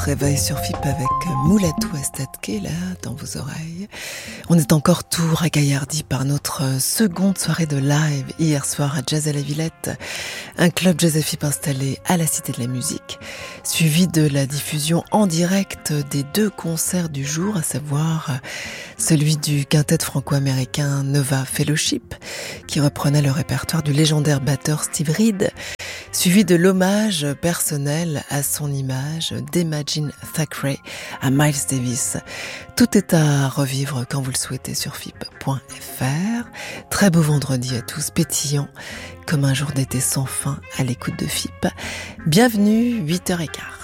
Réveil sur FIP avec Moulatou Astatke là dans vos oreilles. On est encore tout ragaillardi par notre seconde soirée de live hier soir à Jazz à la Villette, un club Jazz et FIP installé à la Cité de la Musique, suivi de la diffusion en direct des deux concerts du jour, à savoir celui du quintet franco-américain Nova Fellowship qui reprenait le répertoire du légendaire batteur Steve Reed, suivi de l'hommage personnel à son image d'Imagine Thackeray à Miles Davis. Tout est à revivre quand vous le souhaitez sur FIP.fr. Très beau vendredi à tous, pétillant comme un jour d'été sans fin à l'écoute de FIP. Bienvenue, 8h15.